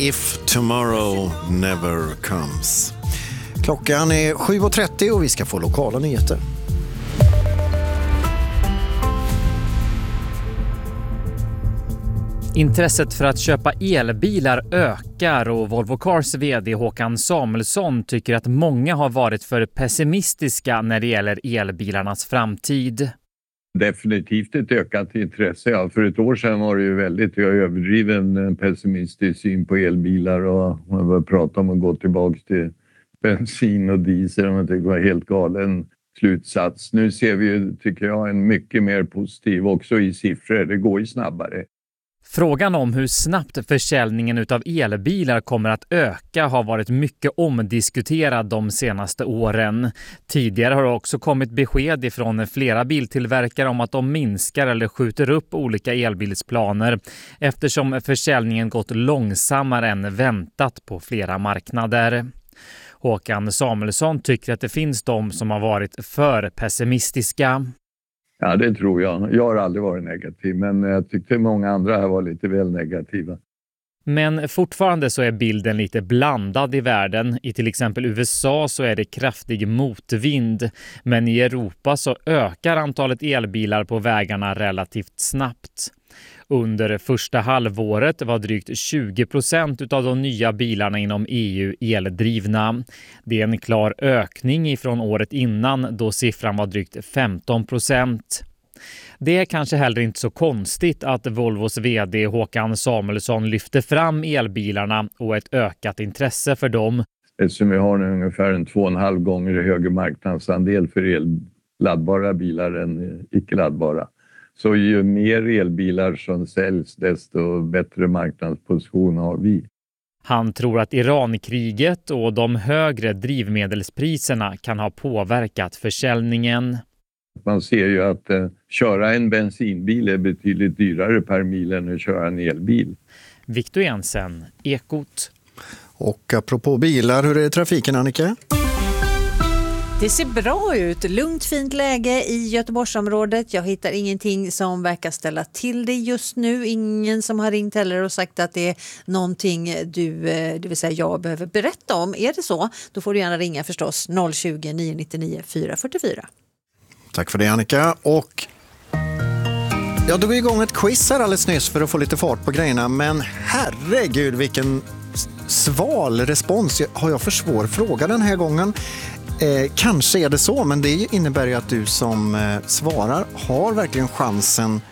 If Tomorrow Never Comes. Klockan är 7.30 och vi ska få lokala nyheter. Intresset för att köpa elbilar ökar och Volvo Cars vd Håkan Samuelsson tycker att många har varit för pessimistiska när det gäller elbilarnas framtid. Definitivt ett ökat intresse. Ja, för ett år sedan var det ju väldigt överdriven pessimistisk syn på elbilar och man började prata om att gå tillbaka till bensin och diesel och man tycker det var helt galen slutsats. Nu ser vi ju, tycker jag, en mycket mer positiv också i siffror. Det går ju snabbare. Frågan om hur snabbt försäljningen utav elbilar kommer att öka har varit mycket omdiskuterad de senaste åren. Tidigare har det också kommit besked ifrån flera biltillverkare om att de minskar eller skjuter upp olika elbilsplaner eftersom försäljningen gått långsammare än väntat på flera marknader. Håkan Samuelsson tycker att det finns de som har varit för pessimistiska. Ja, det tror jag. Jag har aldrig varit negativ, men jag tyckte många andra här var lite väl negativa. Men fortfarande så är bilden lite blandad i världen. I till exempel USA så är det kraftig motvind, men i Europa så ökar antalet elbilar på vägarna relativt snabbt. Under första halvåret var drygt 20% av de nya bilarna inom EU eldrivna. Det är en klar ökning ifrån året innan då siffran var drygt 15%. Det är kanske heller inte så konstigt att Volvos vd Håkan Samuelsson lyfter fram elbilarna och ett ökat intresse för dem. Eftersom vi har nu ungefär 2,5 gånger högre marknadsandel för laddbara bilar än icke-laddbara. Så ju mer elbilar som säljs desto bättre marknadsposition har vi. Han tror att Irankriget och de högre drivmedelspriserna kan ha påverkat försäljningen. Man ser ju att köra en bensinbil är betydligt dyrare per mil än att köra en elbil. Victor Jensen, Ekot. Och apropå bilar, hur är trafiken, Annika? Det ser bra ut. Lugnt fint läge i Göteborgsområdet. Jag hittar ingenting som verkar ställa till det just nu. Ingen som har ringt heller och sagt att det är någonting det vill säga jag behöver berätta om. Är det så? Då får du gärna ringa förstås 020 999 444. Tack för det, Annika. Och jag drog igång ett quiz här alldeles nyss för att få lite fart på grejerna. Men herregud, vilken sval respons. Har jag för svår fråga den här gången? Kanske är det så, men det innebär ju att du som svarar har verkligen chansen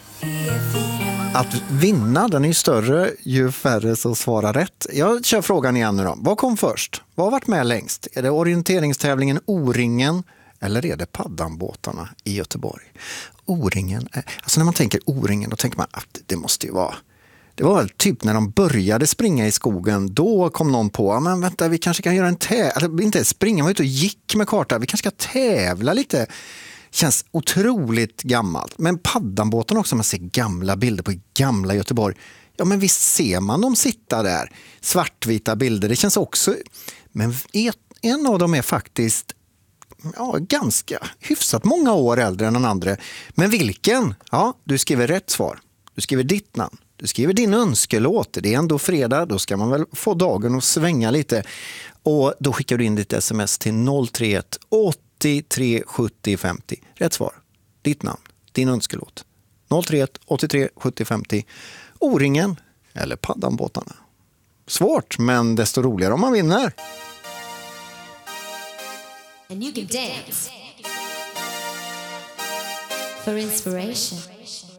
att vinna. Den är ju större ju färre som svarar rätt. Jag kör frågan igen nu då. Vad kom först? Vad har varit med längst? Är det orienteringstävlingen O-ringen eller är det paddanbåtarna i Göteborg? O-ringen, alltså när man tänker O-ringen då tänker man att det måste ju vara. Det var väl typ när de började springa i skogen, då kom någon på, men vänta, vi kanske kan göra en eller inte springa, man var ute och gick med karta, vi kanske ska tävla lite. Känns otroligt gammalt. Men paddanbåten också, man ser gamla bilder på gamla Göteborg. Ja, men visst ser man dem sitta där. Svartvita bilder, det känns också. Men en av dem är faktiskt ganska hyfsat många år äldre än den andra. Men vilken? Ja, du skriver rätt svar. Du skriver ditt namn. Du skriver din önskelåt. Det är ändå fredag. Då ska man väl få dagen att svänga lite. Och då skickar du in ditt sms till 031 83 70 50. Rätt svar. Ditt namn. Din önskelåt. 031 83 70 50. O-ringen eller paddanbåtarna. Svårt, men desto roligare om man vinner. And you can dance for inspiration.